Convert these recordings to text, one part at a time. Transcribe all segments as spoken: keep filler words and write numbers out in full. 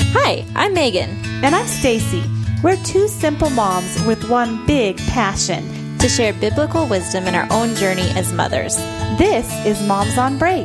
Hi, I'm Megan. And I'm Stacy. We're two simple moms with one big passion: to share biblical wisdom in our own journey as mothers. This is Moms on Break.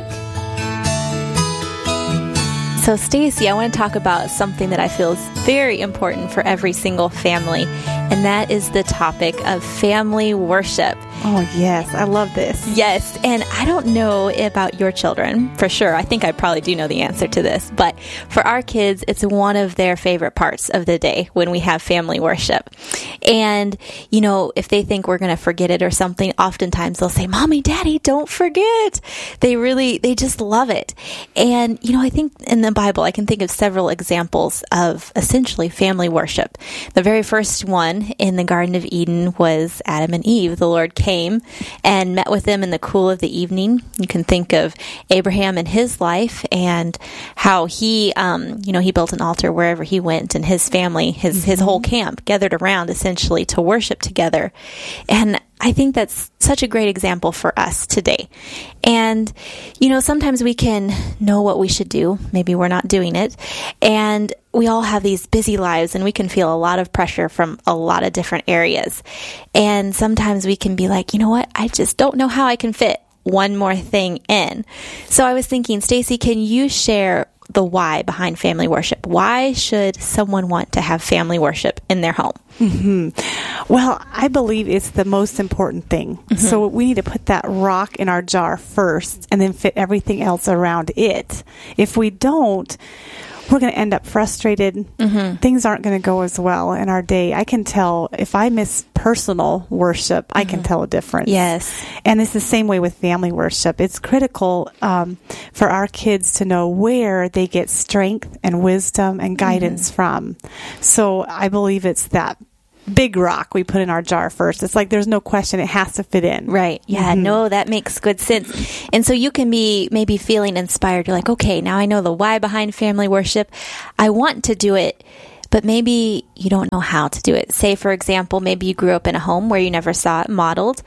So, Stacy, I want to talk about something that I feel is very important for every single family, and that is the topic of family worship. Oh, yes. I love this. Yes. And I don't know about your children for sure. I think I probably do know the answer to this. But for our kids, it's one of their favorite parts of the day when we have family worship. And, you know, if they think we're going to forget it or something, oftentimes they'll say, Mommy, Daddy, don't forget. They really, they just love it. And, you know, I think in the Bible, I can think of several examples of essentially family worship. The very first one in the Garden of Eden was Adam and Eve. The Lord came and met with them in the cool of the evening. You can think of Abraham and his life and how he, um, you know, he built an altar wherever he went, and his family, his mm-hmm. his whole camp gathered around essentially to worship together. And I think that's such a great example for us today. And, you know, sometimes we can know what we should do. Maybe we're not doing it. And we all have these busy lives, and we can feel a lot of pressure from a lot of different areas. And sometimes we can be like, you know what? I just don't know how I can fit one more thing in. So I was thinking, Stacy, can you share the why behind family worship? Why should someone want to have family worship in their home? Mm-hmm. Well, I believe it's the most important thing. Mm-hmm. So we need to put that rock in our jar first and then fit everything else around it. If we don't, we're going to end up frustrated. Mm-hmm. Things aren't going to go as well in our day. I can tell if I miss personal worship, mm-hmm. I can tell a difference. Yes. And it's the same way with family worship. It's critical um, for our kids to know where they get strength and wisdom and guidance mm-hmm. from. So I believe it's that big rock we put in our jar first. It's like there's no question, it has to fit in. Right. Yeah, mm-hmm. no, that makes good sense. And so you can be maybe feeling inspired. You're like, okay, now I know the why behind family worship. I want to do it, but maybe you don't know how to do it. Say, for example, maybe you grew up in a home where you never saw it modeled,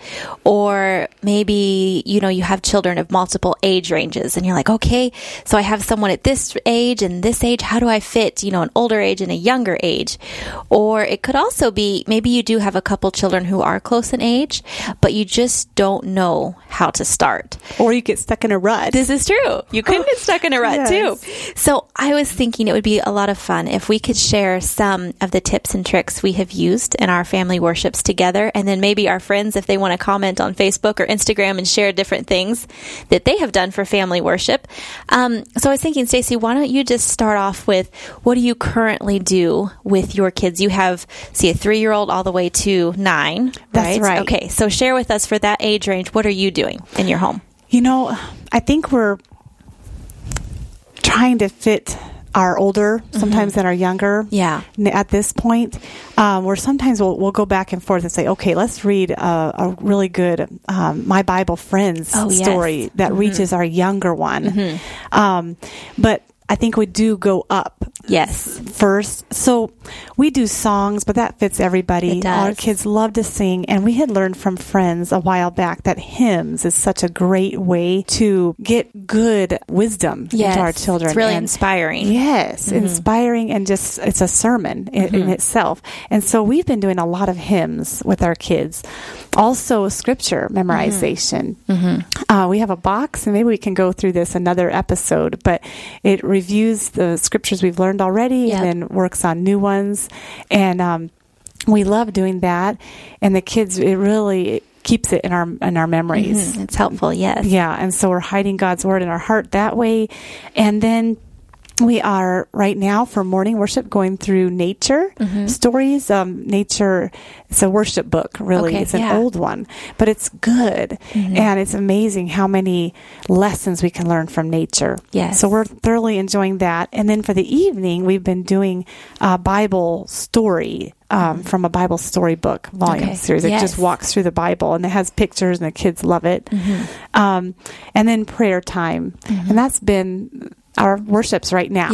or maybe, you know, you have children of multiple age ranges and you're like, okay, so I have someone at this age and this age. How do I fit, you know, an older age and a younger age? Or it could also be, maybe you do have a couple children who are close in age, but you just don't know how to start. Or you get stuck in a rut. This is true. You could get stuck in a rut yes. too. So I was thinking it would be a lot of fun if we could share some of the tips and tricks we have used in our family worships together, and then maybe our friends, if they want to comment on Facebook or Instagram and share different things that they have done for family worship. Um, so I was thinking, Stacy, why don't you just start off with, what do you currently do with your kids? You have, see, a three-year-old all the way to nine, That's right? right. Okay, so share with us for that age range, what are you doing in your home? You know, I think we're trying to fit our older, sometimes mm-hmm. that are younger. Yeah. At this point, um, where sometimes we'll we'll go back and forth and say, okay, let's read a, a really good um, My Bible Friends oh, story yes. that mm-hmm. reaches our younger one. Mm-hmm. Um, but I think we do go up. Yes. First. So we do songs, but that fits everybody. It does. Our kids love to sing, and we had learned from friends a while back that hymns is such a great way to get good wisdom yes. into our children. It's really and inspiring. Yes. Mm-hmm. Inspiring, and just, it's a sermon in, mm-hmm. in itself. And so we've been doing a lot of hymns with our kids. Also, scripture memorization. Mm-hmm. Uh, we have a box, and maybe we can go through this another episode, but it reviews the scriptures we've learned already yep. and then works on new ones. And um, we love doing that. And the kids, it really keeps it in our in our memories. Mm-hmm. It's helpful, yes. Yeah, and so we're hiding God's word in our heart that way. And then we are right now for morning worship going through nature mm-hmm. stories. Um, nature, it's a worship book, really. Okay, it's an yeah. old one, but it's good. Mm-hmm. And it's amazing how many lessons we can learn from nature. Yes. So we're thoroughly enjoying that. And then for the evening, we've been doing a Bible story Um, from a Bible storybook volume okay. series. It yes. just walks through the Bible, and it has pictures, and the kids love it. Mm-hmm. Um, and then prayer time. Mm-hmm. And that's been our worships right now. Yeah,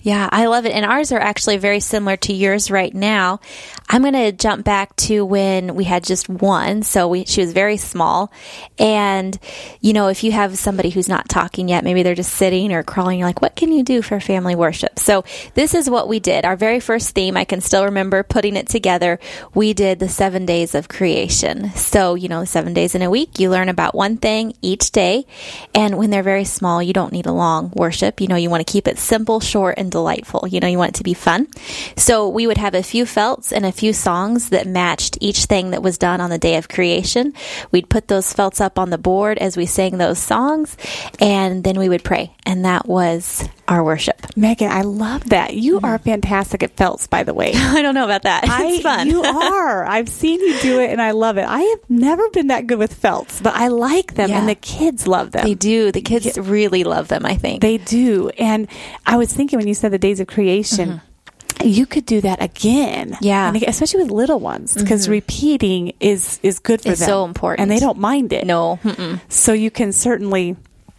Yeah, I love it. And ours are actually very similar to yours right now. I'm going to jump back to when we had just one. So we, she was very small. And, you know, if you have somebody who's not talking yet, maybe they're just sitting or crawling, you're like, what can you do for family worship? So this is what we did. Our very first theme, I can still remember putting it together. We did the seven days of creation. So, you know, seven days in a week, you learn about one thing each day. And when they're very small, you don't need a long worship. You know, you want to keep it simple, short, and delightful. You know, you want it to be fun. So we would have a few felts and a few songs that matched each thing that was done on the day of creation. We'd put those felts up on the board as we sang those songs, and then we would pray. And that was our worship. Megan, I love that. You mm-hmm. are fantastic at felts, by the way. I don't know about that. I, it's fun. You are. I've seen you do it, and I love it. I have never been that good with felts, but I like them, yeah. and the kids love them. They do. The kids yeah. really love them, I think. They do. And I was thinking when you said the days of creation, mm-hmm. you could do that again. Yeah. And especially with little ones, because mm-hmm. repeating is, is good for it's them. It's so important. And they don't mind it. No. Mm-mm. So you can certainly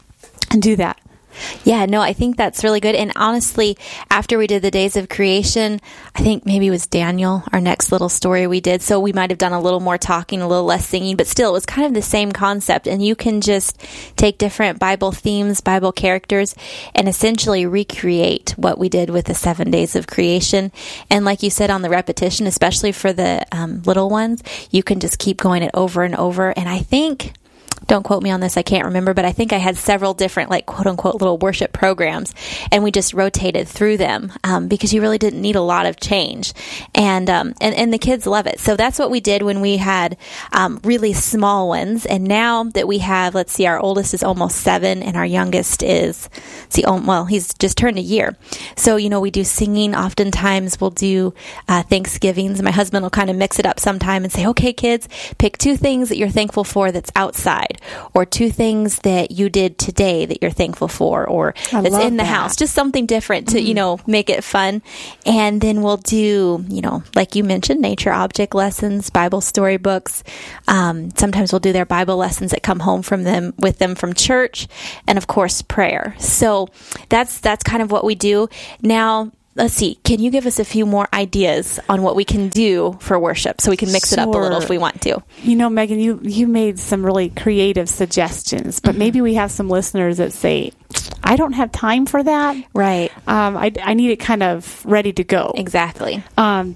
do that. Yeah, no, I think that's really good. And honestly, after we did the days of creation, I think maybe it was Daniel, our next little story we did. So we might have done a little more talking, a little less singing, but still it was kind of the same concept. And you can just take different Bible themes, Bible characters, and essentially recreate what we did with the seven days of creation. And like you said on the repetition, especially for the um, little ones, you can just keep going it over and over. And I think... Don't quote me on this, I can't remember, but I think I had several different, like, quote-unquote little worship programs, and we just rotated through them um, because you really didn't need a lot of change. And, um, and and the kids love it. So that's what we did when we had um, really small ones. And now that we have, let's see, our oldest is almost seven, and our youngest is, see, oh, well, he's just turned a year. So, you know, we do singing. Oftentimes we'll do uh, Thanksgivings. My husband will kind of mix it up sometime and say, okay, kids, pick two things that you're thankful for that's outside. Or two things that you did today that you're thankful for, or I that's in the that. house, just something different to, mm-hmm. you know, make it fun. And then we'll do, you know, like you mentioned, nature object lessons, Bible storybooks. Um, sometimes we'll do their Bible lessons that come home from them with them from church, and of course, prayer. So that's that's kind of what we do now. Let's see. Can you give us a few more ideas on what we can do for worship so we can mix sure. it up a little if we want to? You know, Megan, you, you made some really creative suggestions, but mm-hmm. maybe we have some listeners that say, I don't have time for that. Right. Um, I, I need it kind of ready to go. Exactly. Um,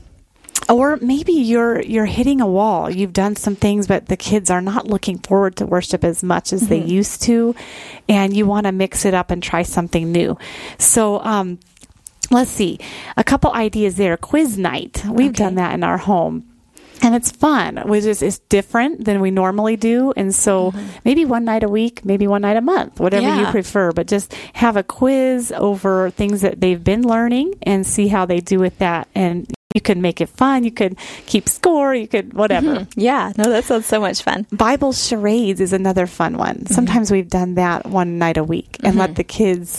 or maybe you're you're hitting a wall. You've done some things, but the kids are not looking forward to worship as much as mm-hmm. they used to, and you want to mix it up and try something new. So, um, let's see, a couple ideas there. Quiz night. We've okay. done that in our home. And it's fun, which is it's different than we normally do. And so mm-hmm. maybe one night a week, maybe one night a month, whatever yeah. you prefer. But just have a quiz over things that they've been learning and see how they do with that. And you could make it fun. You could keep score. You could whatever. Mm-hmm. Yeah. No, that sounds so much fun. Bible charades is another fun one. Mm-hmm. Sometimes we've done that one night a week and mm-hmm. let the kids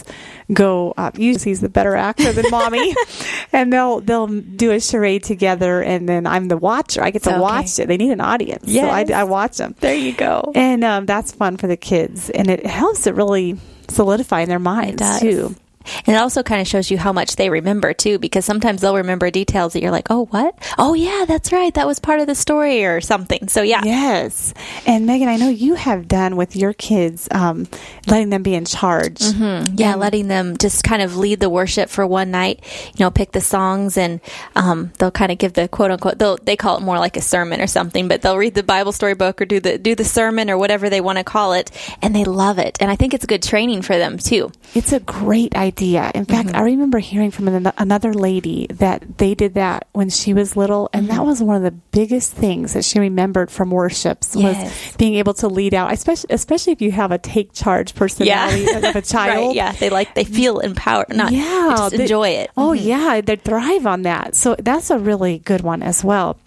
go up. Usually he's the better actor than mommy. And they'll they'll do a charade together, and then I'm the watcher. I get to okay. watch it. They need an audience. Yes. So I, I watch them. There you go. And um, that's fun for the kids. And it helps it really solidify in their minds, too. And it also kind of shows you how much they remember, too, because sometimes they'll remember details that you're like, oh, what? Oh, yeah, that's right. That was part of the story or something. So, yeah. Yes. And, Megan, I know you have done with your kids, um, letting them be in charge. Mm-hmm. Yeah, and letting them just kind of lead the worship for one night, you know, pick the songs, and um, they'll kind of give the quote-unquote, they'll, they call it more like a sermon or something, but they'll read the Bible storybook or do the, do the sermon or whatever they want to call it, and they love it. And I think it's good training for them, too. It's a great idea. Idea. In fact, mm-hmm. I remember hearing from an, another lady that they did that when she was little, and mm-hmm. that was one of the biggest things that she remembered from worships yes. was being able to lead out, especially especially if you have a take charge personality yeah. of a child. Right, yeah, they like they feel empowered, not yeah, they just they, enjoy it. Oh mm-hmm. yeah, they thrive on that. So that's a really good one as well.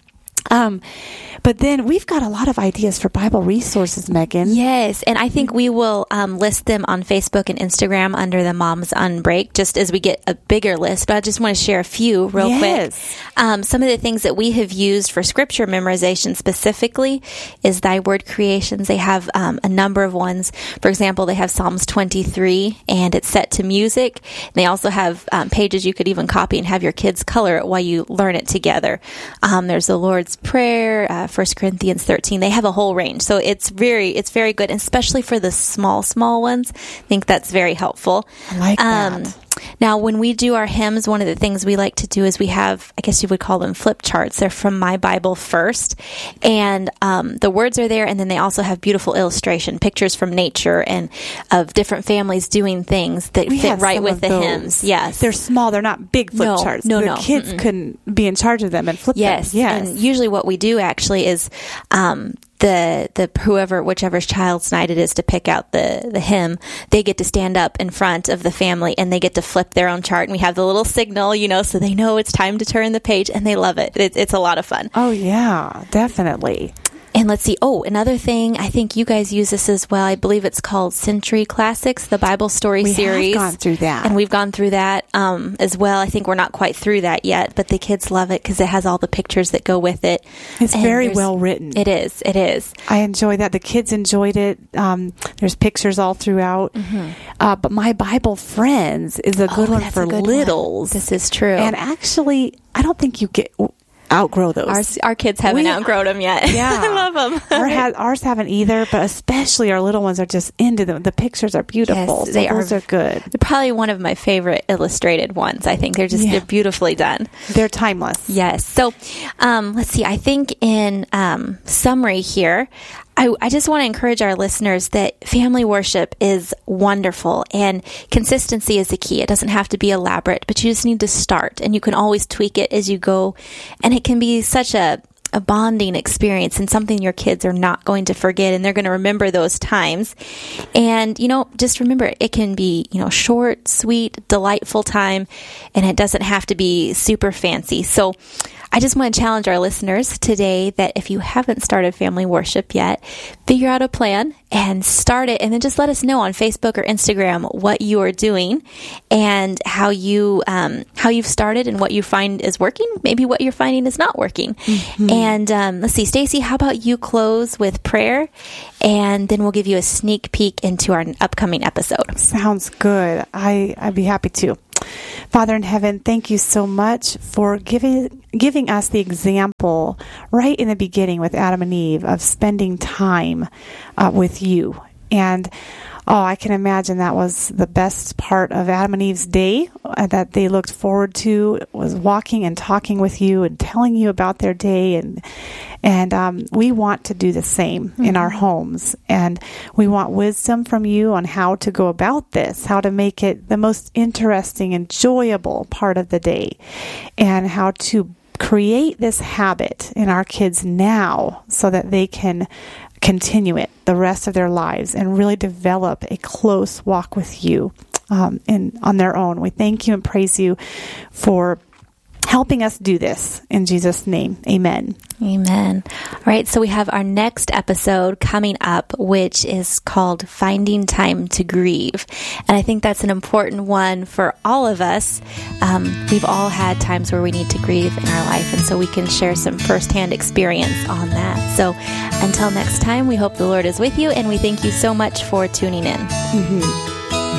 Um, but then we've got a lot of ideas for Bible resources, Megan. Yes, and I think we will um, list them on Facebook and Instagram under the Moms on Break, just as we get a bigger list. But I just want to share a few real Yes. quick. Um, some of the things that we have used for scripture memorization specifically is Thy Word Creations. They have um, a number of ones. For example, they have Psalms twenty-three, and it's set to music. They also have um, pages you could even copy and have your kids color it while you learn it together. Um, there's the Lord's Prayer, uh, First Corinthians thirteen. They have a whole range, so it's very, it's very good, and especially for the small, small ones. I think that's very helpful. I like Um, that. Now, when we do our hymns, one of the things we like to do is we have, I guess you would call them flip charts. They're from My Bible First. And um, the words are there, and then they also have beautiful illustration, pictures from nature and of different families doing things that We fit have right some with of the those. hymns. Yes. They're small. They're not big flip No, charts. no, the no. kids Mm-mm. couldn't be in charge of them and flip Yes. them. Yes. And usually what we do actually is um, the the whoever, whichever child's night it is to pick out the, the hymn, they get to stand up in front of the family and they get to flip their own chart. And we have the little signal, you know, so they know it's time to turn the page, and they love it. It's, it's a lot of fun. Oh, yeah, definitely. And let's see. Oh, another thing. I think you guys use this as well. I believe it's called Century Classics, the Bible story We series. have gone through that. And we've gone through that um, as well. I think we're not quite through that yet, but the kids love it because it has all the pictures that go with it. It's And very there's- well written. It is. It is. I enjoy that. The kids enjoyed it. Um, there's pictures all throughout. Uh, but My Bible Friends is a good Oh, one that's for a good one. littles. This is true. And actually, I don't think you get outgrow those. Our, our kids haven't We- outgrown them yet. Yeah. I love them. Our ha- ours haven't either, but especially our little ones are just into them. The pictures are beautiful. Yes, so they those are. are good. They're probably one of my favorite illustrated ones. I think they're just Yeah. they're beautifully done. They're timeless. Yes. So, um, let's see. I think in um, summary here, I, I just want to encourage our listeners that family worship is wonderful and consistency is the key. It doesn't have to be elaborate, but you just need to start, and you can always tweak it as you go. And it can be such a a bonding experience and something your kids are not going to forget, and they're going to remember those times. And, you know, just remember, it can be, you know, short, sweet, delightful time, and it doesn't have to be super fancy. So I just want to challenge our listeners today that if you haven't started family worship yet, figure out a plan and start it, and then just let us know on Facebook or Instagram what you are doing and how you um, how you've started and what you find is working. Maybe what you're finding is not working. Mm-hmm. And um, let's see, Stacy, how about you close with prayer, and then we'll give you a sneak peek into our upcoming episode. Sounds good. I, I'd be happy to. Father in heaven, thank you so much for giving giving us the example right in the beginning with Adam and Eve of spending time uh, with you. And oh, I can imagine that was the best part of Adam and Eve's day uh, that they looked forward to, was walking and talking with you and telling you about their day. And and um, we want to do the same mm-hmm. in our homes. And we want wisdom from you on how to go about this, how to make it the most interesting, enjoyable part of the day, and how to create this habit in our kids now so that they can continue it the rest of their lives and really develop a close walk with you um, in, on their own. We thank you and praise you for helping us do this. In Jesus' name, amen. Amen. All right, so we have our next episode coming up, which is called Finding Time to Grieve. And I think that's an important one for all of us. Um, we've all had times where we need to grieve in our life, and so we can share some firsthand experience on that. So until next time, we hope the Lord is with you, and we thank you so much for tuning in. Mm-hmm.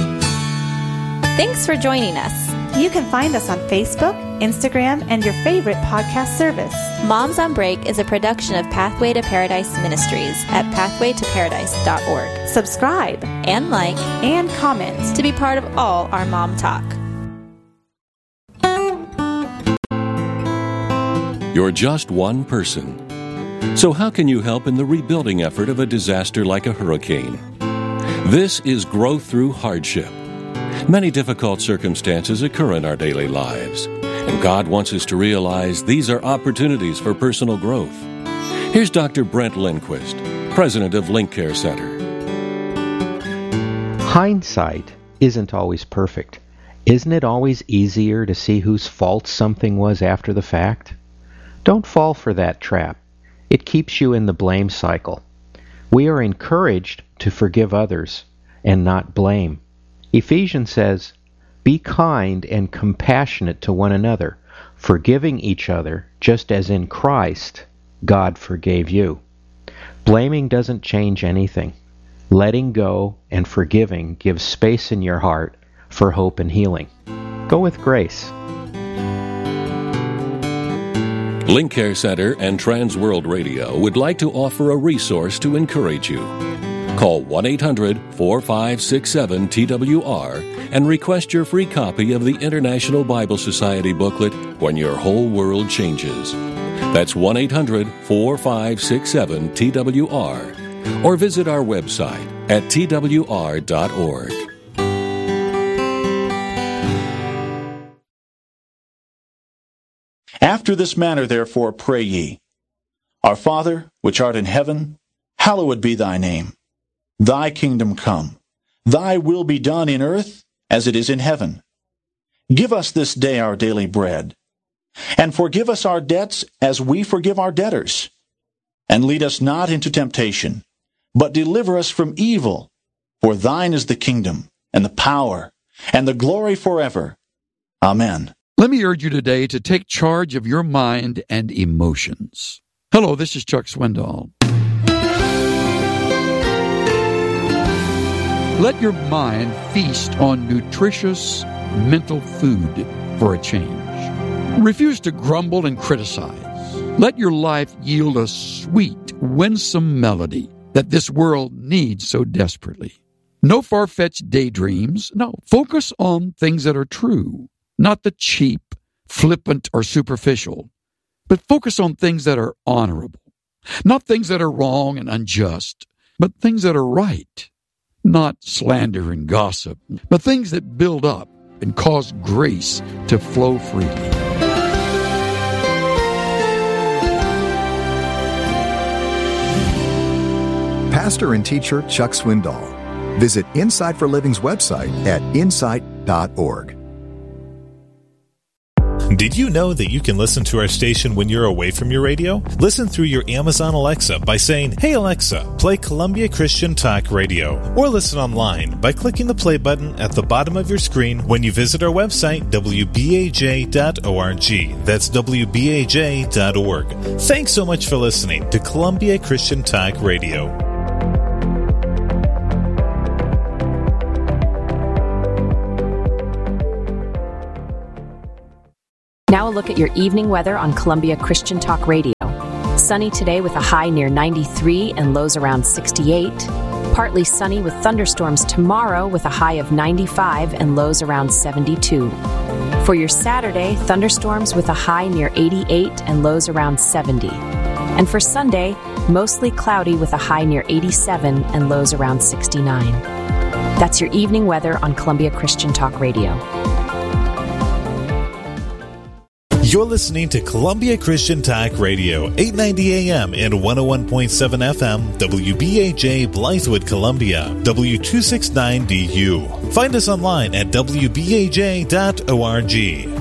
Thanks for joining us. You can find us on Facebook, Instagram, and your favorite podcast service. Moms on Break is a production of Pathway to Paradise Ministries at pathway to paradise dot org. Subscribe And like and comment to be part of all our mom talk. You're just one person. So how can you help in the rebuilding effort of a disaster like a hurricane? This is Growth Through Hardship. Many difficult circumstances occur in our daily lives, and God wants us to realize these are opportunities for personal growth. Here's Doctor Brent Lindquist, president of Link Care Center. Hindsight isn't always perfect. Isn't it always easier to see whose fault something was after the fact? Don't fall for that trap. It keeps you in the blame cycle. We are encouraged to forgive others and not blame. Ephesians says, "Be kind and compassionate to one another, forgiving each other, just as in Christ God forgave you." Blaming doesn't change anything. Letting go and forgiving gives space in your heart for hope and healing. Go with grace. Link Care Center and Trans World Radio would like to offer a resource to encourage you. Call one eight hundred four five six seven T W R and request your free copy of the International Bible Society booklet, When Your Whole World Changes. That's one eight hundred four five six seven T W R. Or visit our website at T W R dot org. After this manner, therefore, pray ye. Our Father, which art in heaven, hallowed be thy name. Thy kingdom come. Thy will be done in earth as it is in heaven. Give us this day our daily bread. And forgive us our debts as we forgive our debtors. And lead us not into temptation, but deliver us from evil. For thine is the kingdom, and the power, and the glory forever. Amen. Let me urge you today to take charge of your mind and emotions. Hello, this is Chuck Swindoll. Let your mind feast on nutritious mental food for a change. Refuse to grumble and criticize. Let your life yield a sweet, winsome melody that this world needs so desperately. No far-fetched daydreams. No, focus on things that are true. Not the cheap, flippant, or superficial, but focus on things that are honorable. Not things that are wrong and unjust, but things that are right. Not slander and gossip, but things that build up and cause grace to flow freely. Pastor and teacher Chuck Swindoll. Visit Insight for Living's website at insight dot org. Did you know that you can listen to our station when you're away from your radio? Listen through your Amazon Alexa by saying, "Hey Alexa, play Columbia Christian Talk Radio," or listen online by clicking the play button at the bottom of your screen when you visit our website, W B A J dot org. That's W B A J dot org. Thanks so much for listening to Columbia Christian Talk Radio. Now a look at your evening weather on Columbia Christian Talk Radio. Sunny today with a high near ninety-three and lows around sixty-eight. Partly sunny with thunderstorms tomorrow with a high of ninety-five and lows around seventy-two. For your Saturday, thunderstorms with a high near eighty-eight and lows around seventy. And for Sunday, mostly cloudy with a high near eighty-seven and lows around sixty-nine. That's your evening weather on Columbia Christian Talk Radio. You're listening to Columbia Christian Talk Radio, eight ninety A M and one oh one point seven F M, W B A J Blythewood, Columbia, W two sixty-nine D U. Find us online at W B A J dot org.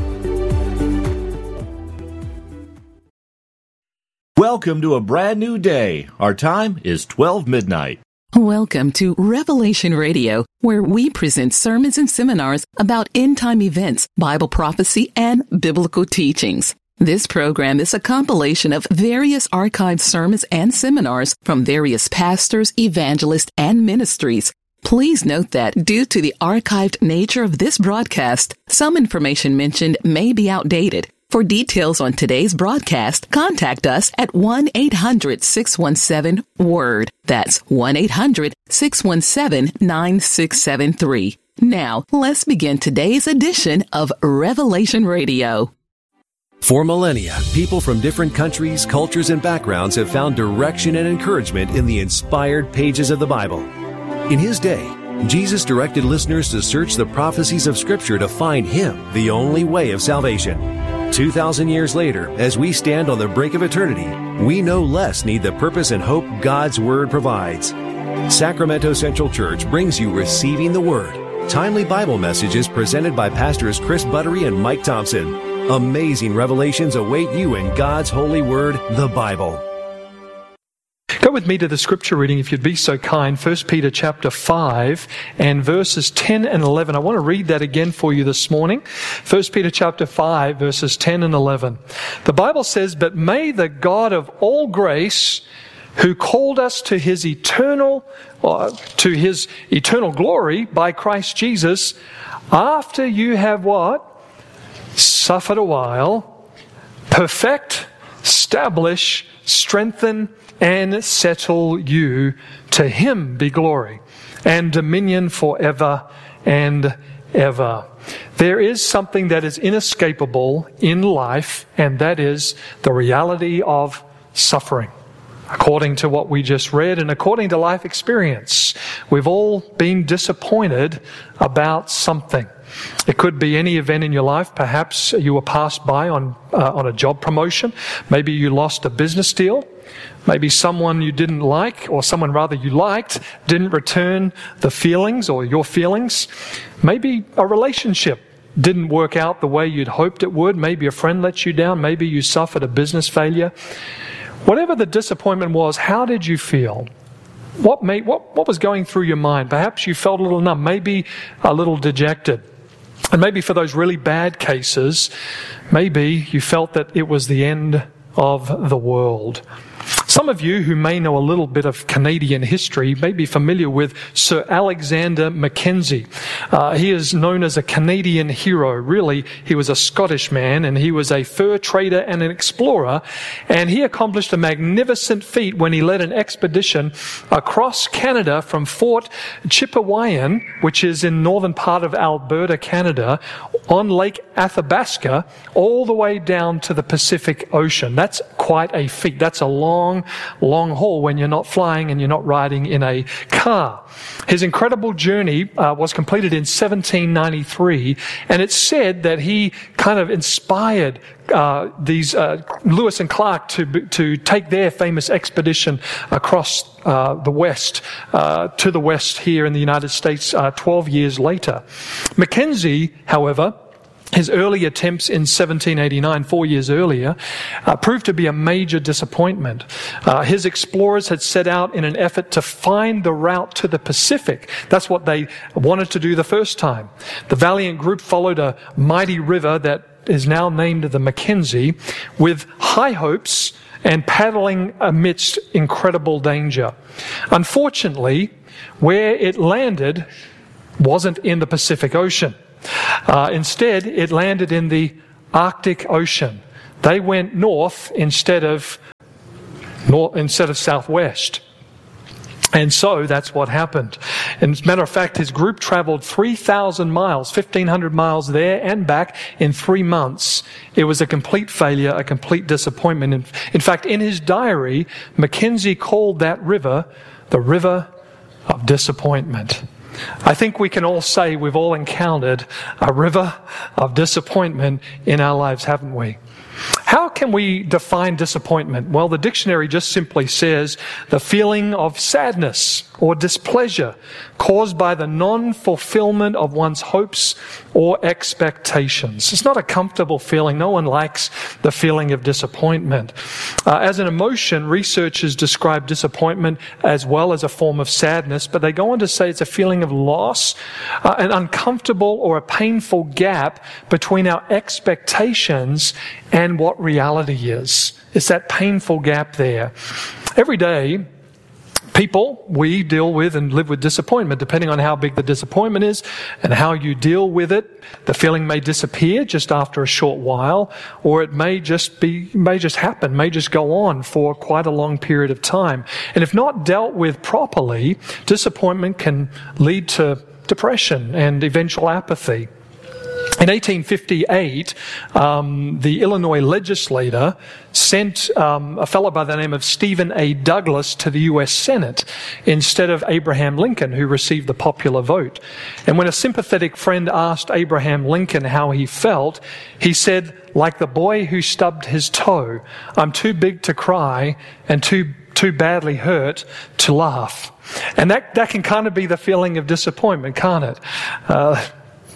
Welcome to a brand new day. Our time is twelve midnight. Welcome to Revelation Radio, where we present sermons and seminars about end-time events, Bible prophecy, and biblical teachings. This program is a compilation of various archived sermons and seminars from various pastors, evangelists, and ministries. Please note that due to the archived nature of this broadcast, some information mentioned may be outdated. For details on today's broadcast, contact us at one eight hundred six one seven WORD. That's one eight hundred six one seven nine six seven three. Now, let's begin today's edition of Revelation Radio. For millennia, people from different countries, cultures, and backgrounds have found direction and encouragement in the inspired pages of the Bible. In his day, Jesus directed listeners to search the prophecies of Scripture to find Him, the only way of salvation. Two thousand years later, as we stand on the brink of eternity, we no less need the purpose and hope God's Word provides. Sacramento Central Church brings you Receiving the Word, timely Bible messages presented by Pastors Chris Buttery and Mike Thompson. Amazing revelations await you in God's holy word, the Bible. Go with me to the scripture reading, if you'd be so kind, First Peter chapter five and verses ten and eleven. I want to read that again for you this morning. First Peter chapter five, verses ten and eleven. The Bible says, "But may the God of all grace, who called us to his eternal, uh, to his eternal glory by Christ Jesus, after you have what? Suffered a while, perfect, establish, strengthen, and settle you. To him be glory and dominion forever and ever." There is something that is inescapable in life, and that is the reality of suffering. According to what we just read and according to life experience, we've all been disappointed about something. It could be any event in your life. Perhaps you were passed by on uh, on a job promotion. Maybe you lost a business deal. Maybe someone you didn't like, or someone rather you liked, didn't return the feelings or your feelings. Maybe a relationship didn't work out the way you'd hoped it would. Maybe a friend let you down. Maybe you suffered a business failure. Whatever the disappointment was, how did you feel? What made, what, what was going through your mind? Perhaps you felt a little numb, maybe a little dejected. And maybe for those really bad cases, maybe you felt that it was the end of the world. Some of you who may know a little bit of Canadian history may be familiar with Sir Alexander Mackenzie. Uh, he is known as a Canadian hero. Really, he was a Scottish man, and he was a fur trader and an explorer. And he accomplished a magnificent feat when he led an expedition across Canada from Fort Chipewyan, which is in northern part of Alberta, Canada, on Lake Athabasca, all the way down to the Pacific Ocean. That's quite a feat. That's a long, long haul when you're not flying and you're not riding in a car. His incredible journey uh, was completed in seventeen ninety-three, and it's said that he kind of inspired uh, these uh, Lewis and Clark to to take their famous expedition across uh, the west uh, to the west here in the United States uh, twelve years later. Mackenzie, however, his early attempts in seventeen eighty-nine, four years earlier, uh, proved to be a major disappointment. Uh, his explorers had set out in an effort to find the route to the Pacific. That's what they wanted to do the first time. The valiant group followed a mighty river that is now named the Mackenzie, with high hopes and paddling amidst incredible danger. Unfortunately, where it landed wasn't in the Pacific Ocean. Uh, instead, it landed in the Arctic Ocean. They went north instead of north, instead of southwest. And so that's what happened. And as a matter of fact, his group traveled three thousand miles, fifteen hundred miles there and back in three months. It was a complete failure, a complete disappointment. In, in fact, in his diary, Mackenzie called that river the River of Disappointment. I think we can all say we've all encountered a river of disappointment in our lives, haven't we? How can we define disappointment? Well, the dictionary just simply says the feeling of sadness or displeasure caused by the non-fulfillment of one's hopes or expectations. It's not a comfortable feeling. No one likes the feeling of disappointment. Uh, as an emotion, researchers describe disappointment as well as a form of sadness, but they go on to say it's a feeling of loss, uh, an uncomfortable or a painful gap between our expectations and what reality is. It's that painful gap there. Every day, people, we deal with and live with disappointment. Depending on how big the disappointment is and how you deal with it, the feeling may disappear just after a short while, or it may just be, may just happen, may just go on for quite a long period of time. And if not dealt with properly, disappointment can lead to depression and eventual apathy. In eighteen fifty-eight, um, the Illinois legislator sent um, a fellow by the name of Stephen A. Douglas to the U S Senate instead of Abraham Lincoln, who received the popular vote. And when a sympathetic friend asked Abraham Lincoln how he felt, he said, like the boy who stubbed his toe, I'm too big to cry and too too badly hurt to laugh. And that, that can kind of be the feeling of disappointment, can't it? Uh,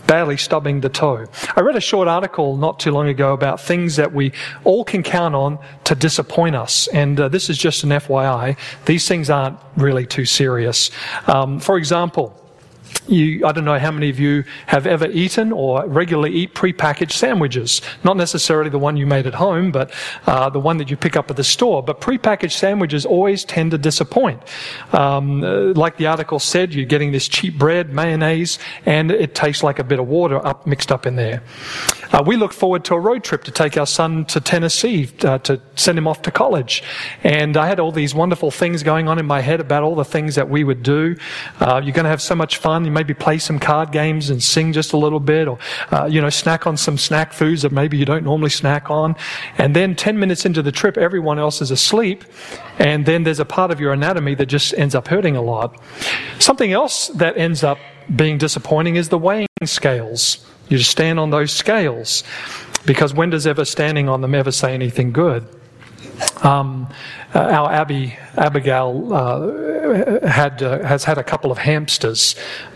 badly stubbing the toe. I read a short article not too long ago about things that we all can count on to disappoint us. And uh, this is just an F Y I. These things aren't really too serious. Um, for example, You, I don't know how many of you have ever eaten or regularly eat prepackaged sandwiches. Not necessarily the one you made at home, but uh, the one that you pick up at the store. But prepackaged sandwiches always tend to disappoint. Um, uh, like the article said, you're getting this cheap bread, mayonnaise, and it tastes like a bit of water up mixed up in there. Uh, we look forward to a road trip to take our son to Tennessee uh, to send him off to college. And I had all these wonderful things going on in my head about all the things that we would do. Uh, you're going to have so much fun. You maybe play some card games and sing just a little bit, or uh, you know, snack on some snack foods that maybe you don't normally snack on. And then ten minutes into the trip, everyone else is asleep, and then there's a part of your anatomy that just ends up hurting a lot. Something else that ends up being disappointing is the weighing scales. You just stand on those scales, because when does ever standing on them ever say anything good? Um, uh, our Abby, Abigail uh, had uh, has had a couple of hamsters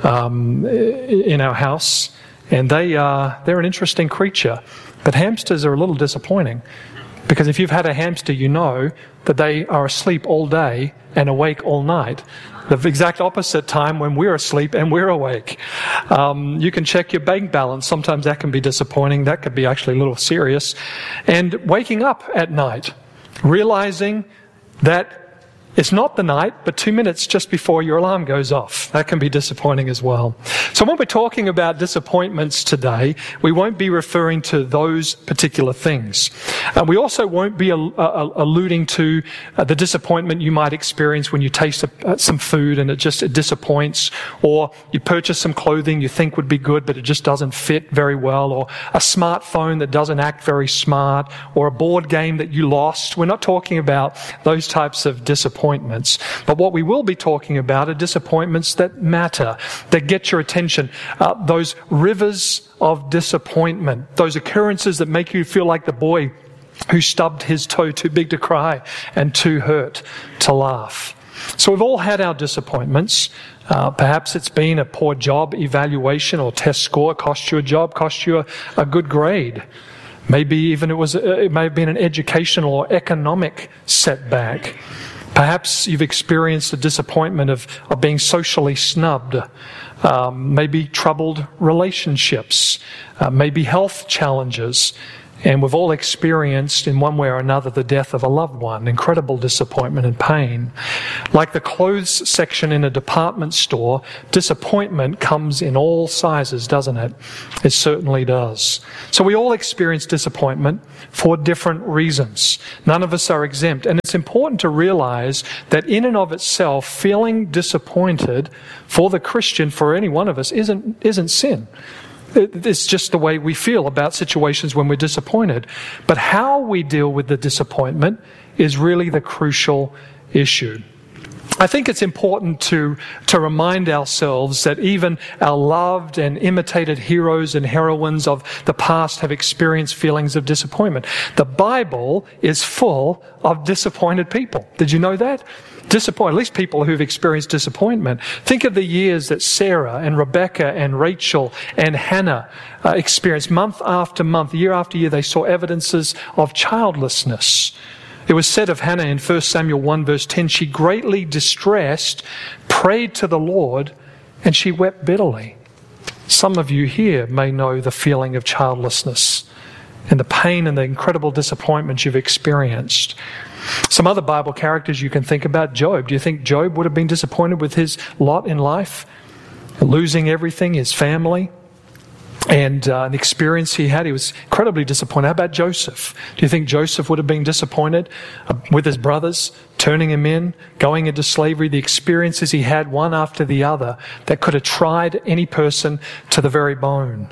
um, in our house, and they uh, they're an interesting creature. But hamsters are a little disappointing, because if you've had a hamster, you know that they are asleep all day and awake all night. The exact opposite time when we're asleep and we're awake. Um, you can check your bank balance. Sometimes that can be disappointing. That could be actually a little serious. And waking up at night, realizing that it's not the night, but two minutes just before your alarm goes off. That can be disappointing as well. So when we're talking about disappointments today, we won't be referring to those particular things. Uh, we also won't be al- uh, alluding to uh, the disappointment you might experience when you taste a, uh, some food and it just it disappoints, or you purchase some clothing you think would be good but it just doesn't fit very well, or a smartphone that doesn't act very smart, or a board game that you lost. We're not talking about those types of disappointments. But what we will be talking about are disappointments that matter, that get your attention. Uh, those rivers of disappointment, those occurrences that make you feel like the boy who stubbed his toe, too big to cry and too hurt to laugh. So we've all had our disappointments. Uh, perhaps it's been a poor job evaluation or test score, cost you a job, cost you a, a good grade. Maybe even it was it may have been an educational or economic setback. Perhaps you've experienced the disappointment of, of being socially snubbed, um, maybe troubled relationships, uh, maybe health challenges. And we've all experienced in one way or another the death of a loved one, incredible disappointment and pain. Like the clothes section in a department store, disappointment comes in all sizes, doesn't it? It certainly does. So we all experience disappointment for different reasons. None of us are exempt. And it's important to realize that in and of itself, feeling disappointed for the Christian, for any one of us, isn't, isn't sin. It's just the way we feel about situations when we're disappointed. But how we deal with the disappointment is really the crucial issue. I think it's important to, to remind ourselves that even our loved and imitated heroes and heroines of the past have experienced feelings of disappointment. The Bible is full of disappointed people. Did you know that? Disappoint, at least people who've experienced disappointment. Think of the years that Sarah and Rebecca and Rachel and Hannah uh, experienced. Month after month, year after year, they saw evidences of childlessness. It was said of Hannah in First Samuel one verse ten, she greatly distressed, prayed to the Lord, and she wept bitterly. Some of you here may know the feeling of childlessness and the pain and the incredible disappointment you've experienced. Some other Bible characters you can think about. Job. Do you think Job would have been disappointed with his lot in life? Losing everything, his family, and uh, an experience he had. He was incredibly disappointed. How about Joseph? Do you think Joseph would have been disappointed uh, with his brothers, turning him in, going into slavery, the experiences he had one after the other that could have tried any person to the very bone?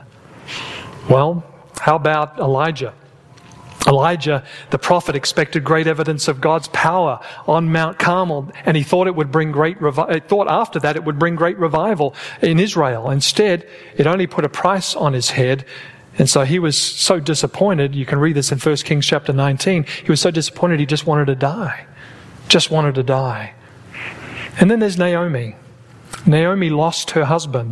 Well, how about Elijah? Elijah, the prophet, expected great evidence of God's power on Mount Carmel, and he thought it would bring great revi- thought after that it would bring great revival in Israel. Instead, it only put a price on his head, and so he was so disappointed. You can read this in First Kings chapter nineteen. He was so disappointed he just wanted to die. Just wanted to die. And then there's Naomi. Naomi lost her husband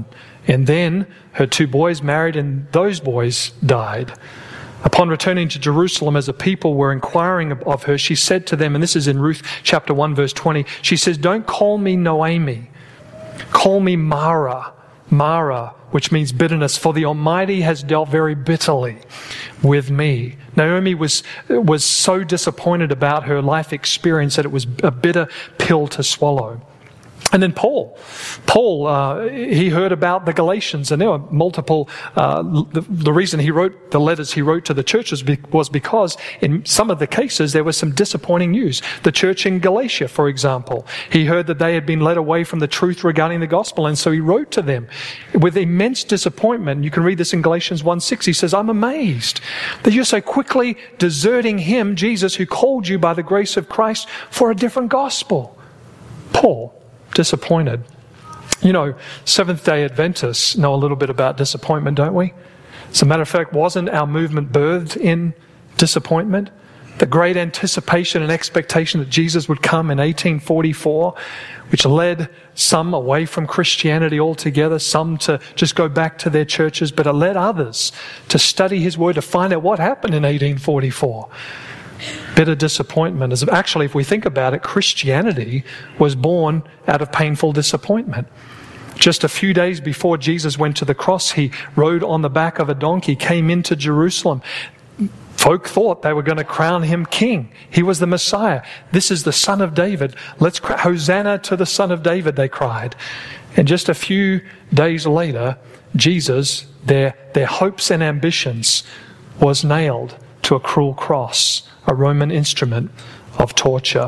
And then her two boys married, and those boys died. Upon returning to Jerusalem, as the people were inquiring of her, she said to them, and this is in Ruth chapter one, verse twenty, she says, "Don't call me Noemi, call me Mara, Mara, which means bitterness, for the Almighty has dealt very bitterly with me." Naomi was, was so disappointed about her life experience that it was a bitter pill to swallow. And then Paul, Paul, uh, he heard about the Galatians, and there were multiple, uh, the, the reason he wrote the letters he wrote to the churches be, was because in some of the cases there was some disappointing news. The church in Galatia, for example, he heard that they had been led away from the truth regarding the gospel, and so he wrote to them with immense disappointment. You can read this in Galatians one six. He says, "I'm amazed that you're so quickly deserting him, Jesus, who called you by the grace of Christ for a different gospel." Paul, disappointed. You know, Seventh-day Adventists know a little bit about disappointment, don't we? As a matter of fact, wasn't our movement birthed in disappointment? The great anticipation and expectation that Jesus would come in eighteen forty-four, which led some away from Christianity altogether, some to just go back to their churches, but it led others to study His Word, to find out what happened in eighteen forty-four. Bitter disappointment. As actually, if we think about it, Christianity was born out of painful disappointment. Just a few days before Jesus went to the cross, He rode on the back of a donkey, came into Jerusalem. Folk thought they were going to crown Him king. He was the Messiah. This is the Son of David. Let's cry, Hosanna to the Son of David, they cried. And just a few days later, Jesus, their, their hopes and ambitions, was nailed to a cruel cross, a Roman instrument of torture.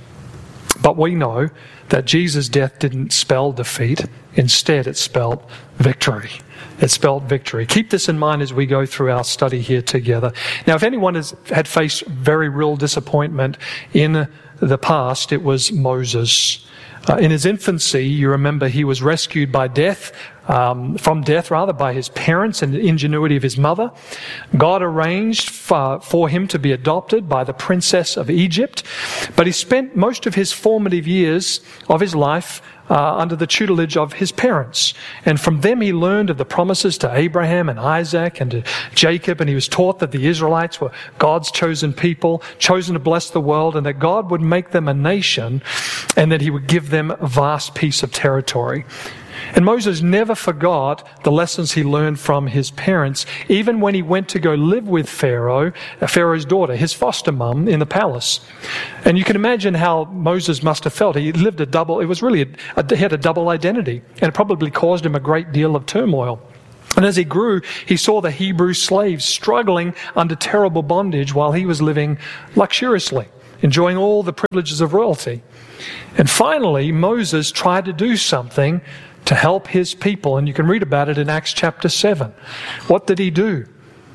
But we know that Jesus' death didn't spell defeat. Instead, it spelled victory. It spelled victory. Keep this in mind as we go through our study here together. Now, if anyone has had faced very real disappointment in the past, it was Moses. Uh, in his infancy, you remember he was rescued by death, um, from death rather, by his parents and the ingenuity of his mother. God arranged for, for him to be adopted by the princess of Egypt, but he spent most of his formative years of his life Uh, under the tutelage of his parents. And from them he learned of the promises to Abraham and Isaac and to Jacob, and he was taught that the Israelites were God's chosen people, chosen to bless the world, and that God would make them a nation and that He would give them a vast piece of territory. And Moses never forgot the lessons he learned from his parents, even when he went to go live with Pharaoh, Pharaoh's daughter, his foster mum, in the palace. And you can imagine how Moses must have felt. He lived a double, it was really, a, a, he had a double identity, and it probably caused him a great deal of turmoil. And as he grew, he saw the Hebrew slaves struggling under terrible bondage while he was living luxuriously, enjoying all the privileges of royalty. And finally, Moses tried to do something to help his people, and you can read about it in Acts chapter seven. What did he do?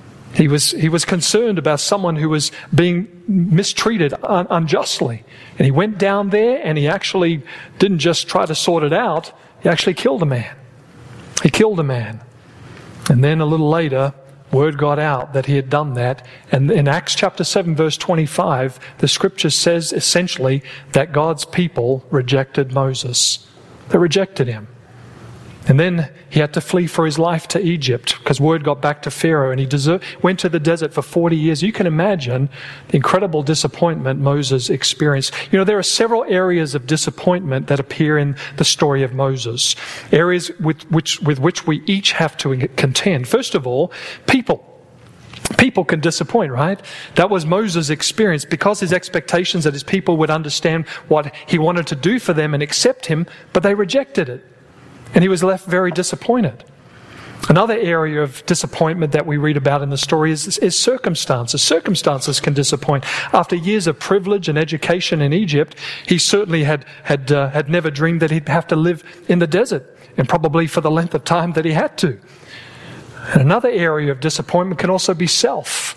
He was he was concerned about someone who was being mistreated un- unjustly. And he went down there, and he actually didn't just try to sort it out, he actually killed a man. He killed a man. And then a little later, word got out that he had done that. And in Acts chapter seven, verse twenty-five, the scripture says essentially that God's people rejected Moses. They rejected him. And then he had to flee for his life to Egypt because word got back to Pharaoh, and he desert, went to the desert for forty years. You can imagine the incredible disappointment Moses experienced. You know, there are several areas of disappointment that appear in the story of Moses, areas with which, with which we each have to contend. First of all, people. People can disappoint, right? That was Moses' experience because his expectations that his people would understand what he wanted to do for them and accept him, but they rejected it. And he was left very disappointed. Another area of disappointment that we read about in the story is, is circumstances. Circumstances can disappoint. After years of privilege and education in Egypt, he certainly had had uh, had never dreamed that he'd have to live in the desert, and probably for the length of time that he had to. And another area of disappointment can also be self.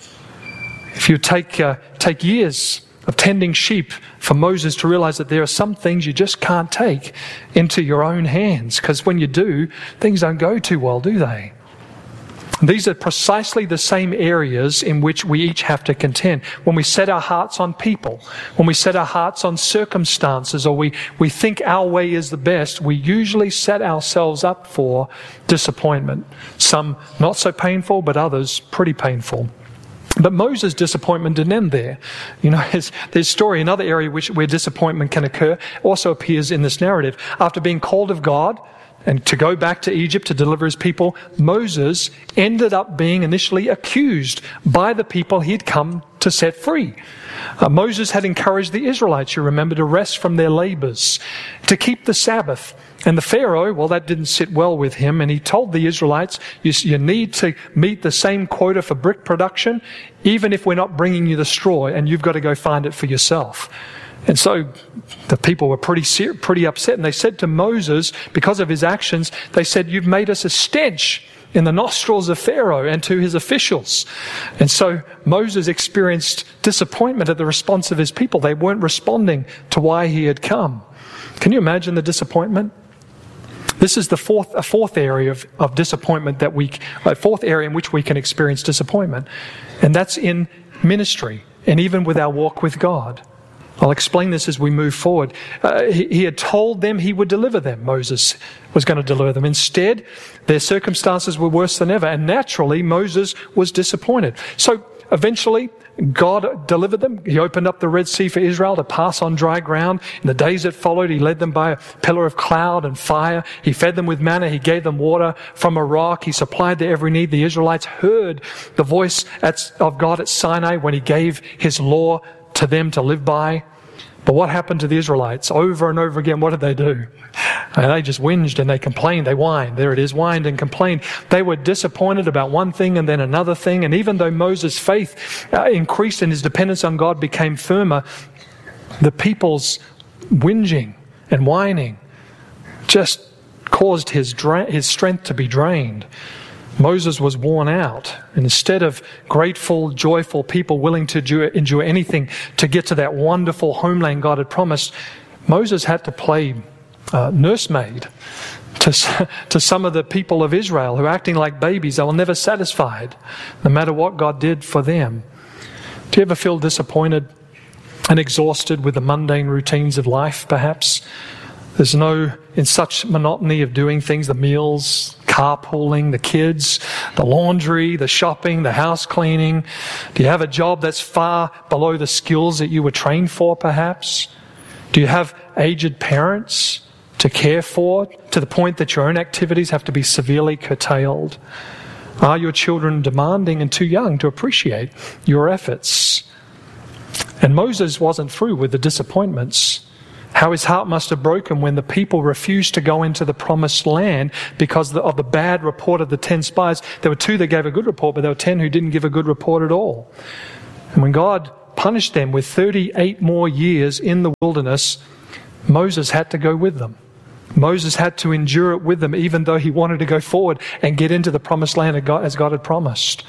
If you take uh, take years of tending sheep for Moses to realize that there are some things you just can't take into your own hands, because when you do, things don't go too well, do they? These are precisely the same areas in which we each have to contend. When we set our hearts on people, when we set our hearts on circumstances, or we, we think our way is the best, we usually set ourselves up for disappointment. Some not so painful, but others pretty painful. But Moses' disappointment didn't end there. You know, his, his story, another area which, where disappointment can occur, also appears in this narrative. After being called of God, and to go back to Egypt to deliver his people, Moses ended up being initially accused by the people he'd come to set free. Uh, Moses had encouraged the Israelites, you remember, to rest from their labors, to keep the Sabbath. And the Pharaoh, well, that didn't sit well with him, and he told the Israelites, you, you need to meet the same quota for brick production, even if we're not bringing you the straw, and you've got to go find it for yourself. And so the people were pretty ser- pretty upset, and they said to Moses, because of his actions, they said, you've made us a stench in the nostrils of Pharaoh and to his officials. And so Moses experienced disappointment at the response of his people. They weren't responding to why he had come. Can you imagine the disappointment? This is the fourth, a fourth area of, of disappointment that we, a fourth area in which we can experience disappointment. And that's in ministry and even with our walk with God. I'll explain this as we move forward. Uh, he, he had told them he would deliver them. Moses was going to deliver them. Instead, their circumstances were worse than ever. And naturally, Moses was disappointed. So eventually, God delivered them. He opened up the Red Sea for Israel to pass on dry ground. In the days that followed, he led them by a pillar of cloud and fire. He fed them with manna. He gave them water from a rock. He supplied their every need. The Israelites heard the voice at, of God at Sinai when he gave his law to them to live by. But what happened to the Israelites? Over and over again, what did they do? And they just whinged and they complained. They whined. There it is, whined and complained. They were disappointed about one thing and then another thing. And even though Moses' faith uh, increased and his dependence on God became firmer, the people's whinging and whining just caused his dra- his strength to be drained. Moses was worn out, and instead of grateful, joyful people willing to endure, endure anything to get to that wonderful homeland God had promised, Moses had to play uh, nursemaid to, to some of the people of Israel who are acting like babies. They were never satisfied, no matter what God did for them. Do you ever feel disappointed and exhausted with the mundane routines of life, perhaps? There's no, in such monotony of doing things, the meals, carpooling, the kids, the laundry, the shopping, the house cleaning. Do you have a job that's far below the skills that you were trained for, perhaps? Do you have aged parents to care for to the point that your own activities have to be severely curtailed? Are your children demanding and too young to appreciate your efforts? And Moses wasn't through with the disappointments. How his heart must have broken when the people refused to go into the promised land because of the bad report of the ten spies. There were two that gave a good report, but there were ten who didn't give a good report at all. And when God punished them with thirty-eight more years in the wilderness, Moses had to go with them. Moses had to endure it with them, even though he wanted to go forward and get into the promised land as God had promised.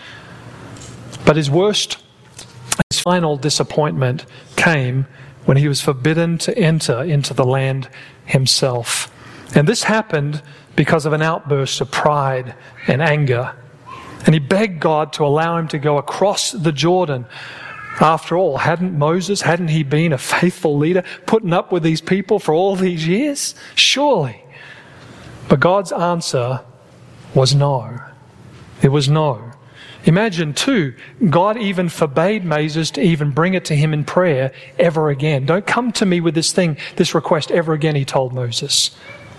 But his worst, his final disappointment came when he was forbidden to enter into the land himself. And this happened because of an outburst of pride and anger. And he begged God to allow him to go across the Jordan. After all, hadn't Moses, hadn't he been a faithful leader, putting up with these people for all these years? Surely. But God's answer was no. It was no. Imagine, too, God even forbade Moses to even bring it to him in prayer ever again. Don't come to me with this thing, this request ever again, he told Moses.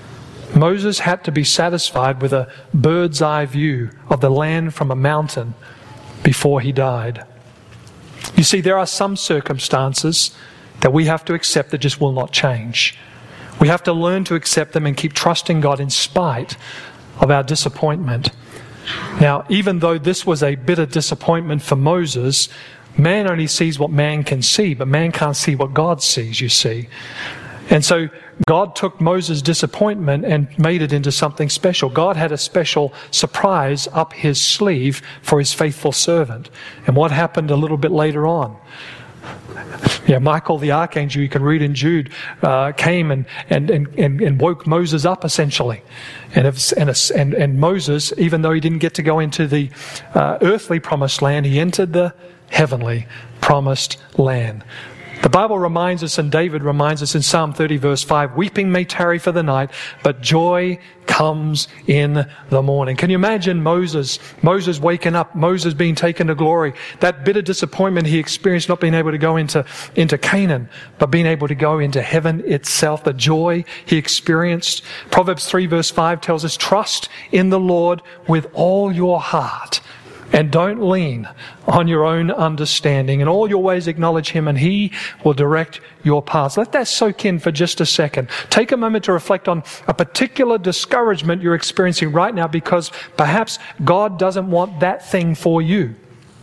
Moses had to be satisfied with a bird's eye view of the land from a mountain before he died. You see, there are some circumstances that we have to accept that just will not change. We have to learn to accept them and keep trusting God in spite of our disappointment. Now, even though this was a bitter disappointment for Moses, man only sees what man can see, but man can't see what God sees, you see. And so God took Moses' disappointment and made it into something special. God had a special surprise up his sleeve for his faithful servant. And what happened a little bit later on? Yeah, Michael the archangel, you can read in Jude, uh, came and, and, and, and, and woke Moses up essentially. And, if, and, and, and Moses, even though he didn't get to go into the uh, earthly promised land, he entered the heavenly promised land. The Bible reminds us, and David reminds us in Psalm thirty verse five, weeping may tarry for the night, but joy comes in the morning. Can you imagine Moses, Moses waking up, Moses being taken to glory, that bitter disappointment he experienced not being able to go into, into Canaan, but being able to go into heaven itself, the joy he experienced. Proverbs three verse five tells us, trust in the Lord with all your heart. And don't lean on your own understanding. In all your ways acknowledge Him, and He will direct your paths. Let that soak in for just a second. Take a moment to reflect on a particular discouragement you're experiencing right now, because perhaps God doesn't want that thing for you.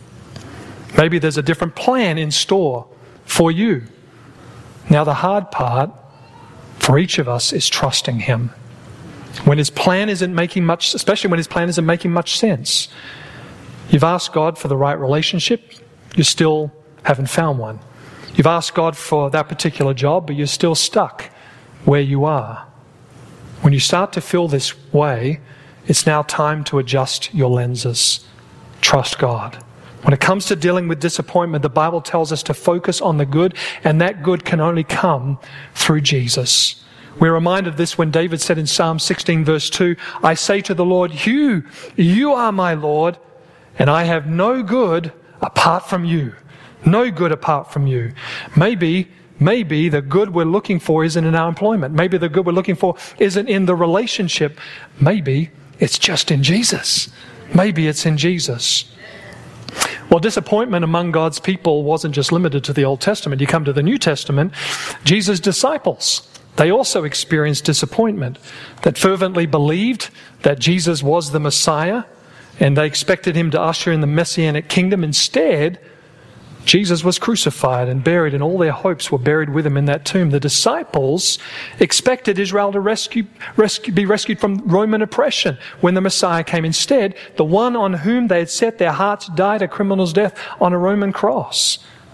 Maybe there's a different plan in store for you. Now, the hard part for each of us is trusting Him. When His plan isn't making much, especially when His plan isn't making much sense. You've asked God for the right relationship, you still haven't found one. You've asked God for that particular job, but you're still stuck where you are. When you start to feel this way, it's now time to adjust your lenses. Trust God. When it comes to dealing with disappointment, the Bible tells us to focus on the good, and that good can only come through Jesus. We're reminded of this when David said in Psalm sixteen verse two, I say to the Lord, you, you are my Lord, and I have no good apart from you. No good apart from you. Maybe, maybe the good we're looking for isn't in our employment. Maybe the good we're looking for isn't in the relationship. Maybe it's just in Jesus. Maybe it's in Jesus. Well, disappointment among God's people wasn't just limited to the Old Testament. You come to the New Testament, Jesus' disciples, they also experienced disappointment. That fervently believed that Jesus was the Messiah, and they expected Him to usher in the Messianic kingdom. Instead, Jesus was crucified and buried, and all their hopes were buried with Him in that tomb. The disciples expected Israel to rescue, rescue, be rescued from Roman oppression when the Messiah came. Instead, the one on whom they had set their hearts died a criminal's death on a Roman cross.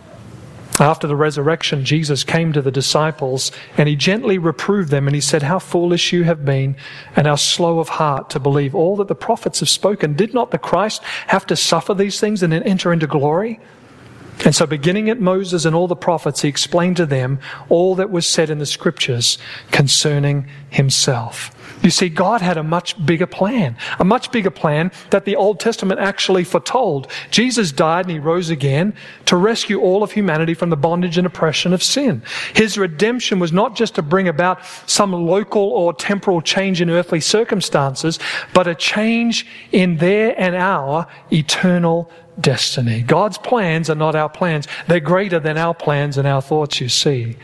After the resurrection, Jesus came to the disciples and He gently reproved them, and He said, how foolish you have been, and how slow of heart to believe all that the prophets have spoken. Did not the Christ have to suffer these things and then enter into glory? And so beginning at Moses and all the prophets, He explained to them all that was said in the Scriptures concerning Himself. You see, God had a much bigger plan, a much bigger plan that the Old Testament actually foretold. Jesus died and He rose again to rescue all of humanity from the bondage and oppression of sin. His redemption was not just to bring about some local or temporal change in earthly circumstances, but a change in their and our eternal destiny. God's plans are not our plans. They're greater than our plans and our thoughts, you see.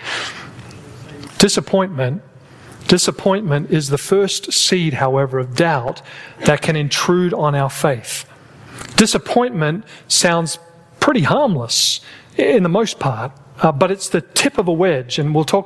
Disappointment Disappointment is the first seed, however, of doubt that can intrude on our faith. Disappointment sounds pretty harmless in the most part, uh, but it's the tip of a wedge, and we'll talk